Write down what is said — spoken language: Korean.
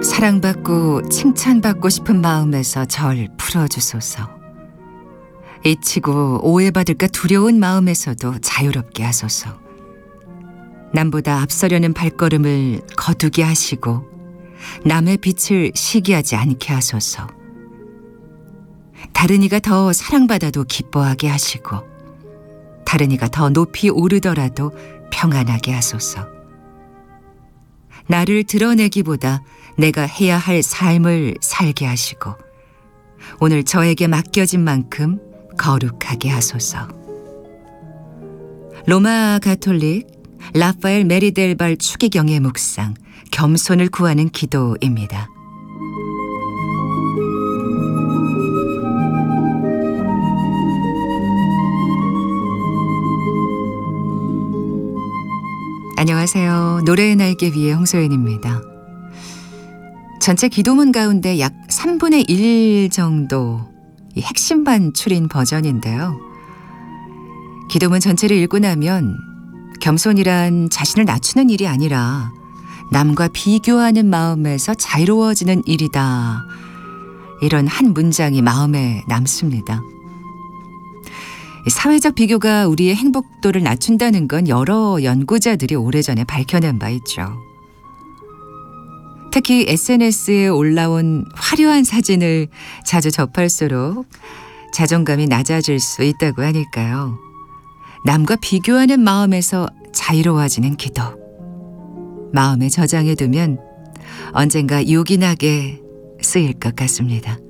사랑받고 칭찬받고 싶은 마음에서 절 풀어주소서. 잊히고 오해받을까 두려운 마음에서도 자유롭게 하소서. 남보다 앞서려는 발걸음을 거두게 하시고 남의 빛을 시기하지 않게 하소서. 다른 이가 더 사랑받아도 기뻐하게 하시고 다른 이가 더 높이 오르더라도 평안하게 하소서. 나를 드러내기보다 내가 해야 할 삶을 살게 하시고 오늘 저에게 맡겨진 만큼 거룩하게 하소서. 로마 가톨릭 라파엘 메리델발 추기경의 묵상, 겸손을 구하는 기도입니다. 안녕하세요. 노래의 날개 위의 홍소연입니다. 전체 기도문 가운데 약 3분의 1 정도 이 핵심반 추린 버전인데요. 기도문 전체를 읽고 나면 겸손이란 자신을 낮추는 일이 아니라 남과 비교하는 마음에서 자유로워지는 일이다. 이런 한 문장이 마음에 남습니다. 사회적 비교가 우리의 행복도를 낮춘다는 건 여러 연구자들이 오래전에 밝혀낸 바 있죠. 특히 SNS에 올라온 화려한 사진을 자주 접할수록 자존감이 낮아질 수 있다고 하니까요. 남과 비교하는 마음에서 자유로워지는 기도. 마음에 저장해 두면 언젠가 요긴하게 쓰일 것 같습니다.